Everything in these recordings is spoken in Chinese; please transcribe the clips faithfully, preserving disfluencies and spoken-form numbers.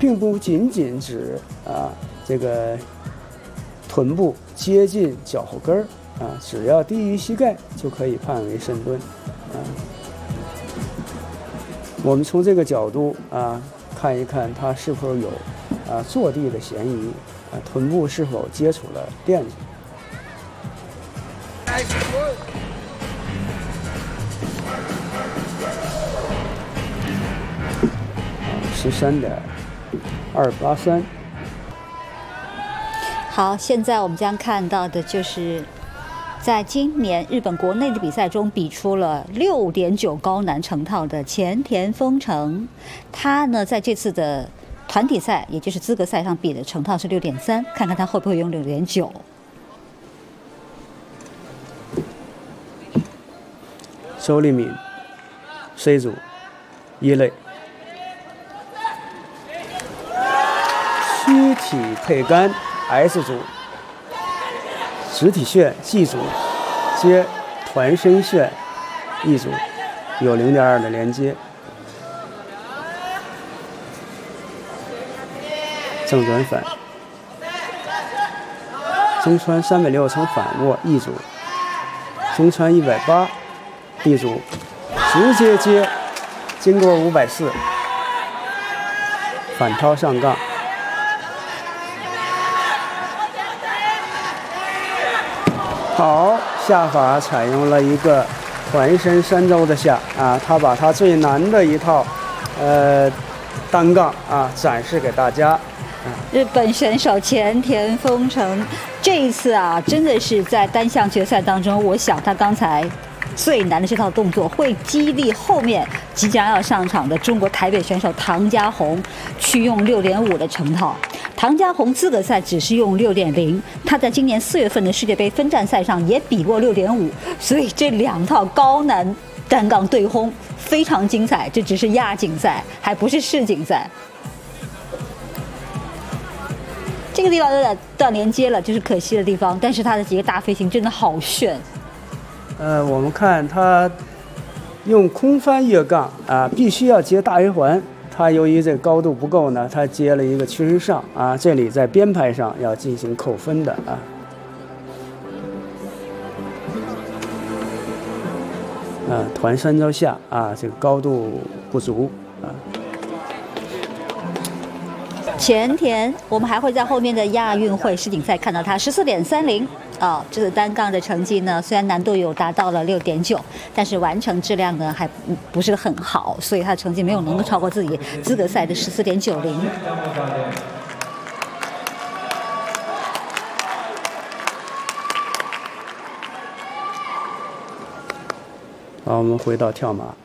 并不仅仅指啊这个臀部接近脚后跟儿啊，只要低于膝盖就可以判为深蹲啊。我们从这个角度啊看一看它是否有啊坐地的嫌疑啊，臀部是否接触了垫子。十三点二八三。 好，现在我们将看到的就是在今年日本国内的比赛中比出了六点九高难成套的前田丰成，他呢在这次的团体赛，也就是资格赛上比的成套是六点三，看看他会不会用六点九。 周立敏 C 组一类。躯体配杆 S 组，直体旋 G 组，接团身旋 E 组，有 零点二 的连接。正转反，中穿三百六乘反握 E 组，中穿一百八 D 组，直接接，经过五百四，反掏上杠。好，下法采用了一个团身三周的下啊，他把他最难的一套，呃，单杠啊展示给大家。啊、 日本选手前田丰成这一次啊，真的是在单项决赛当中，我想他刚才最难的这套动作会激励后面即将要上场的中国台北选手唐家红去用六点五的成套。唐家红资格赛只是用六点零，他在今年四月份的世界杯分站赛上也比过六点五，所以这两套高难单杠对轰非常精彩。这只是亚锦赛，还不是世锦赛。这个地方有点断连接了，就是可惜的地方。但是他的几个大飞行真的好炫。 呃，我们看他用空翻越杠啊，必须要接大 A 环。他由于这个高度不够呢，他接了一个屈身上啊，这里在编排上要进行扣分的啊。啊，团三招下啊，这个高度不足啊。 前田，我们还会在后面的亚运会世锦赛看到他十四点三零啊，这个单杠的成绩呢，虽然难度有达到了六点九，但是完成质量呢还不是很好，所以他的成绩没有能够超过自己资格赛的十四点九零。 好，我们回到跳马。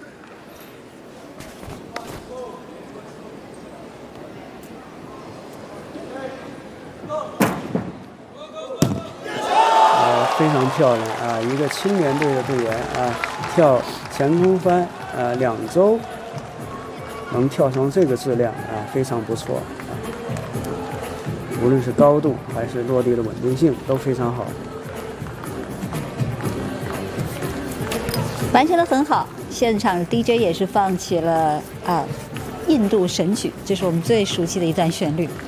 非常漂亮啊！一个青年队的队员啊，跳前空翻啊，两周能跳成这个质量啊，非常不错啊！无论是高度还是落地的稳定性都非常好， 完成得很好。现场 D J 也是放起了啊印度神曲，这是我们最熟悉的一段旋律。